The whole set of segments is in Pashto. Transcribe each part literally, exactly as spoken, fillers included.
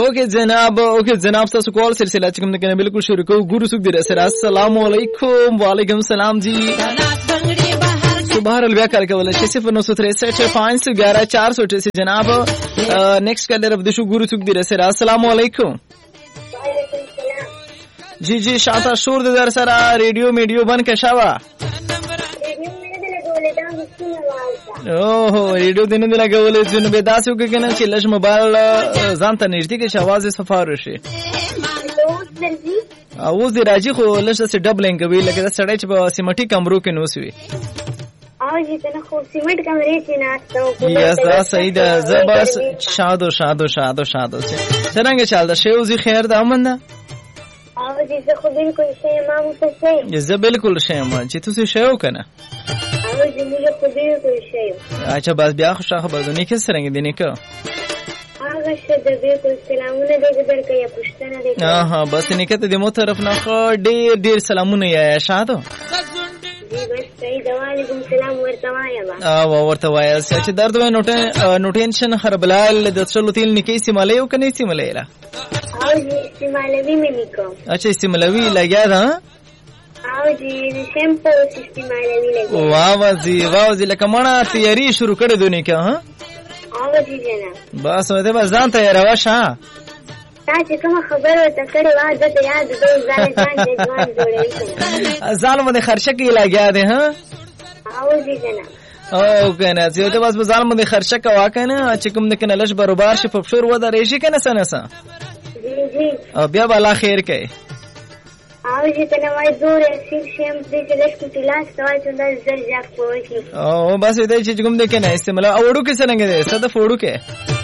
اوکے جناب اوکے جناب تاسو کول سلسله چې کوم نه بالکل شروع کوو ګورو سوق دې سره السلام علیکم وعلیکم السلام جی بہرحال بیا کار کول شي صفر نو تریسٹھ پانچ سو گیارہ چار سو اٹھاسی جناب نیکسٹ کالر اب دشو ګورو سوق دې سره السلام علیکم جی جی شاته شور دې در سره ریډیو میډیو بند کښوا اوه ریډیو دې نه لګولې چې نو به داسو کې کنه چې لږ موبایل ځان ته نږدې کې شواز سفار شي اوس دې راځي خو لږ څه ډبلینګ کوي لکه سړی چې په سیمټي کمرو کې نوسوي او جی ته خو سیمټ کمرې کې ناستو یس دا صحیح ده زبس شادو شادو شادو شادو څنګه چل دا شیوزي خیر ده امن ده او جی زه خو بالکل شی ما مو څه شی زه بالکل شی ما چې تاسو شیو کنه او جی موږ خو بالکل شی اچھا بس بیا خو شاخه بدونی کې سرنګ دي نه کو هغه شه د بالکل سلامونه دې درکې یا پښتنه دې ها ها بس نه کته د مو طرف نه ډېر ډېر سلامونه یا شادو جی بس صحیح دا وعلیکم السلام ورته وایا او ورته وایا چې درد و نو نو ټینشن خربلال د څلو تیل نکی سیماله او کني سیماله لا او جی سیمالوی مې نکو اچھا سیمالوی لګیا دا او جی شیمپو سیمالوی لګیا واو جی واو جی لکه مړه تیاری شروع کړې دونی کا ها او جی جنا بس وته بس ځان ته راوښه تاسو کوم خبره ته کړې و د ته یاد د ځان ځان دې ځوان جوړې ځان باندې خرچه کې لګیا دی ها او جی جنا او کنه چې ته بس ځان باندې خرچه کا کنه چې کوم نه کنه لږ برابر شي په شور و دا ریشي کنه سنسا جی جی او بیا بالا خیر کوي او جی ته نو وای دور سیم شیم دې چې لږ کې لاس سوال څنګه زر ځک پوښي او بس دې چې کوم نه کنه استعمال او وړو کې څنګه دې څه د فوړو کې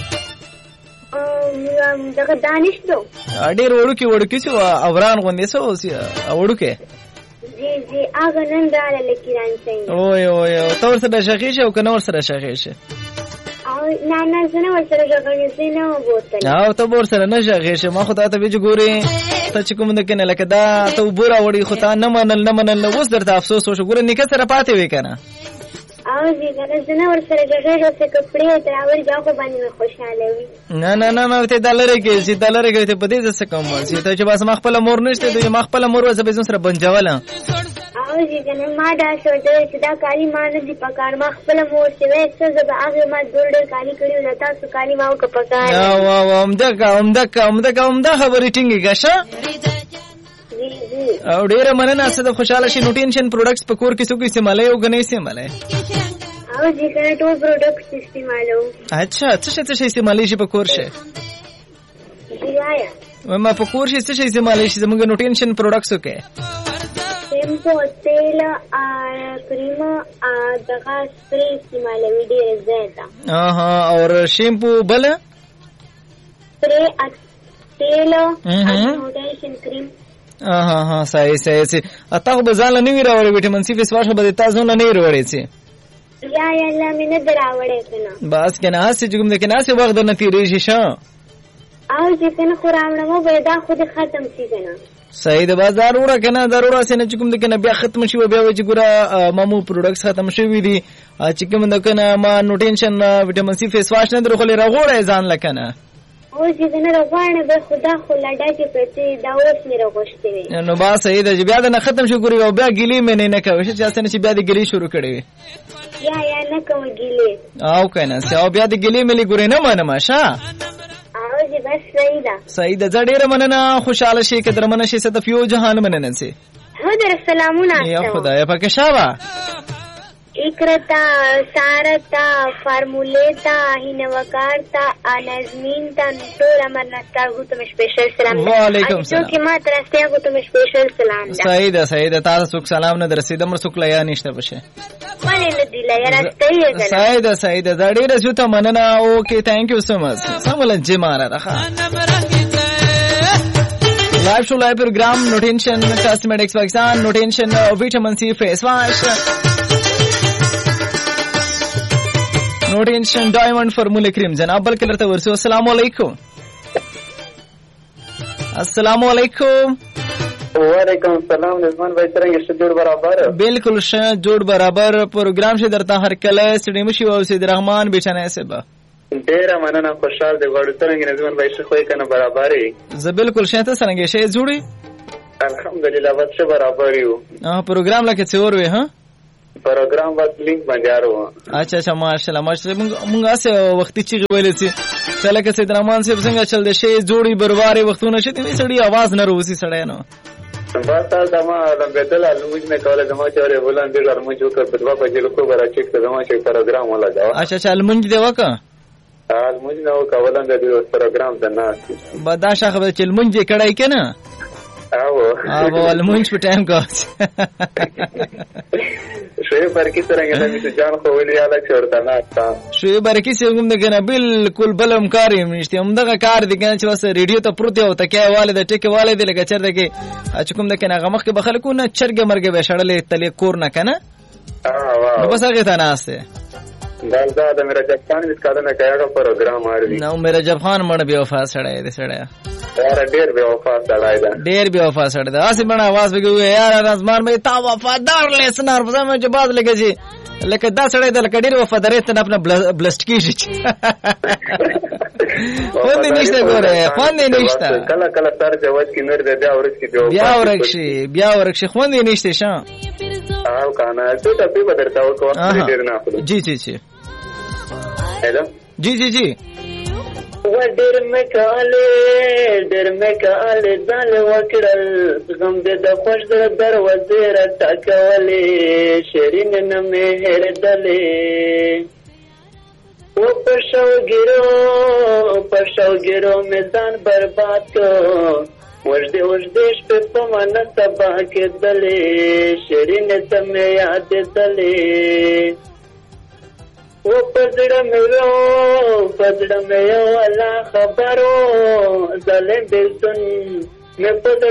ام دغه دانش دو اډیر وړو کې وړو کې څو اوران غوندې څه اوسي وړو کې جی جی هغه نن رااله لکیران څنګه اوه اوه تور سره شخیشه او کنور سره شخیشه او نه نه زنه ور سره ځګنې نه وبوتل او ته ور سره نه شخیشه ما خدای ته ویج ګوري ته چې کوم نه کنه لکه دا ته وبورا وړي خو ته نه منل نه منل اوس درته افسوس وشو ګوره نیکه سره پاتې وې کنه او جی کنه زنه ور سره ځګړې څه کپڑے تراور جاو کو باندې خوشاله وي نه نه نه نه ته دلاره کې چې دلاره کې ته پدې څه کوم چې ته چې بس مخبل مور نشته ته مخبل مور وځه به سره بنجواله او جی کنه ما دا سوچ چې دا کاری ما نه دی پکار مخبل مور چې وې څه زبا هغه ما ډول ډول کاری کړیو لتا سو کاری ما او پکار او او امدا کا امدا کا امدا کا امدا خبرې ټینګي ګشه جی جی او ډیره مننه ست خوشاله شي نوټینشن پروډکټس په کور کې څوک استعمالي او غنې استعمالي او جی کنه ټول پروډکټس استعمالو اچھا څه څه استعمالي شي په کور شي یا ما په کور شي څه استعمالي شي زموږ نوټینشن پروډکټس وکي شیمپو تیل ا کریم ا دغه سپری استعمالوي ډیر زیاته اها اور شیمپو بل سپری تیل نوټینشن کریم اها ها صحیح صحیح صحیح اته به ځان نه ویراوړي وټامین سی فیس واش به تاسو نه نه ویراوړي سي یا یا الله مینه دراوړې کنه بس کنه هسه کوم د کنه هسه وخت نه تیریږي شه او چې کنه خورامنه مو به دا خود ختم شي کنه صحیح ده بس ضروره کنه ضروره سینه چې کوم د کنه بیا ختم شي بیا و چې ګوره مامو پروډکټس ختم شي وي دي چې کوم د کنه ما نوټینشن وټامین سی فیس واش نه درخلې راغوړې ځان لکنه او چې کنه راغوانه به خدا خو لډا کې پته دا اوس نه راغوښتې وي نو با صحیح ده بیا د نه ختم شي ګوري او بیا ګلی مې نه نه کوي چې څنګه چې بیا د ګلی شروع کړي یا یا نه کوم ګلی او کنه سیاو بیا د ګلی ملي ګوري نه منه ماشه او جی بس صحیح ده صحیح ده ډیره مننه خوشاله شي کدر مننه شي ست فیو جهان مننه سي حضرت سلامونه یا خدای پاک شابه اکرتا سارتا فارمولیتا هینوکارتا انزمینتا ټول امرنستا غوتم سپیشل سلام وعلیکم سلام چې ما ترسته غوتم سپیشل سلام ده صحیح ده صحیح ده تاسو سلام نه درسیدم رسول یا نشته بشه ولې نه دی لای راستي ده صحیح ده صحیح ده ډیره شو ته مننه اوکے ثانک یو سو مچ سمول جماره راخه لائیو شو لائیو پروگرام نوٹینشن کاسمیٹکس پاکستان نوٹینشن وٹامن سی فیس واش نوٹینشن ڈائمنڈ فارمولا کریم جناب بلکہ لرتا ورسو السلام علیکم السلام علیکم وعلیکم السلام رضوان بھائی څنګه شې جوړ برابر بالکل ش جوړ برابر پروگرام شه درته هر کله سټیم شي او سید رحمان بیچانه سبا ډیره مننه خوشحال دی غواړو څرنګه نظمون بای ښه خوی کنه برابرې زه بالکل شته څنګه شي جوړي الحمدلله بس ښه برابر یو اه پروګرام لکه څه ور وي ها پروګرام بس لینک باندې ارو اچھا اچھا ماشاءالله ماشاءالله مونږ اسه وختي چې ویلې سي چله که سید رحمان صاحب څنګه چل دي شي جوړي برابرې وختونه شته نه سړی आवाज نه روسي سړی نو بس دما لمبدل علموج نه کوله دما چورې بولان دې علموج وکړ په دوا بجې لکو برا چیک ته دما چې پروګرام ولا دا اچھا اچھا علموج دی وکا علموج نه وکولم د دې پروګرام د ناس بدا شخه چې علموج کړای کنه او او علموج په ټایم کا شوی برکی څنګه د میته جان خو ویل یاله چورته نه تا شوی برکی څنګه دغه بالکل بلم کاری مشته همدغه کار دی کنه چې وس ریډیو ته پروت یو تکه والے د ټکی والے دی لکه چر دغه چې کوم د کنه غمخ کې بخلکو نه چرګ مرګ به شړلې تلې کور نه کنه اه نو بس هغه ته نه استه دالدا د میرا جپان وس کاله نه کایړو پروګرام اړوي نو میرا جپان مړ بیا وفا سړی دی سړی یار ډیر بیا وفا سړی دی ډیر بیا وفا سړی دی اسی باندې आवाज وګو یار ازمان مې تا وفادار لیسنر په ځمه چې باز لګی لکه دا سړی د لکه ډیر وفادارې ته خپل بلست کیږي خو دې نشته ګوره خو دې نشته کله کله سر جواد کې نور بیا ورکشي بیا ورکشي بیا ورکشي خو دې نشته شان او کنه ته ته په بدرتا او کوه ډیر نه اخلو جی جی جی هلو جی جی جی و ډیر مکاله ډیر مکاله ځل وکړل غم دې د خوش در دروازه را ټکولې شیرین نه مې هر دلې و پښو ګرو پښو ګرو مې ځان برباد کو وجدې وجدې شپه په من سبا کې دلې شیرین ته مې یاد دلې و پزړه مې و پزړه مې و الله خبرو ظالم بلتون مې